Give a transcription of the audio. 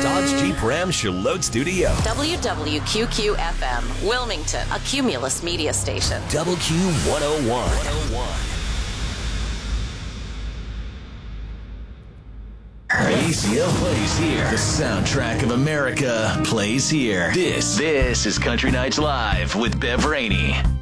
Dodge Jeep Ram Charlotte Studio. WWQQ-FM, Wilmington, a Cumulus media station. WQ101. ACL plays here. The soundtrack of America plays here. This is Country Nights Live with Bev Rainey.